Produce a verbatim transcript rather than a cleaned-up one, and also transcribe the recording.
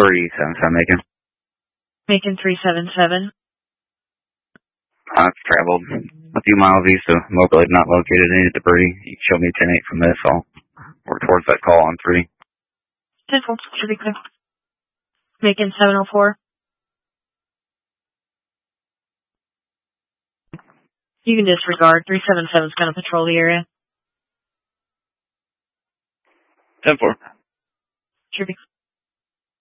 three seven seven, Macon. Macon three seven seven. Uh, it's traveled a few miles east of Mobile, not located any debris. You can show me ten eight from this, so I'll work towards that call on three. ten four, should be clear. Macon seven oh four. You can disregard. three seven seven is going to patrol the area. ten four. Should be